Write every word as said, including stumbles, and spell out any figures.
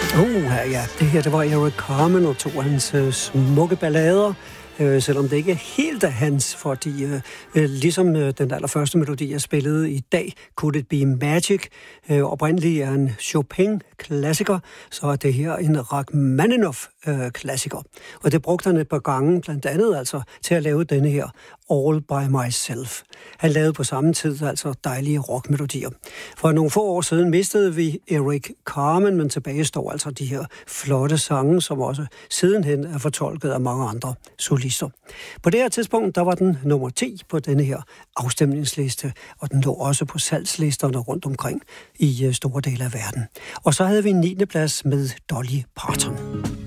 Oh, ja, det her, det var Eric Carmen og to af hans uh, smukke ballader, uh, selvom det ikke er helt af hans, fordi uh, uh, ligesom uh, den allerførste melodi, jeg spillede i dag, Could It Be Magic, uh, oprindeligt er en Chopin-klassiker, så er det her en Rachmaninoff-klassiker. Og det brugte han et par gange, blandt andet altså, til at lave denne her All By Myself. Han lavede på samme tid altså dejlige rockmelodier. For nogle få år siden mistede vi Eric Carmen, men tilbage står altså de her flotte sange, som også sidenhen er fortolket af mange andre solister. På det her tidspunkt, der var den nummer ti på denne her afstemningsliste, og den lå også på salgslisterne rundt omkring i store dele af verden. Og så havde vi en niende plads med Dolly Parton.